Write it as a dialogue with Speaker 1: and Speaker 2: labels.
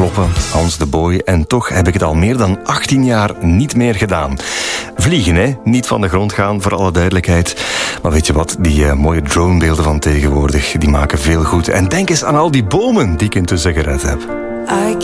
Speaker 1: kloppen, Hans de Boy. En toch heb ik het al meer dan 18 jaar niet meer gedaan. Vliegen, hè? Niet van de grond gaan, voor alle duidelijkheid. Maar weet je wat? Die mooie dronebeelden van tegenwoordig, die maken veel goed. En denk eens aan al die bomen die ik intussen gered heb.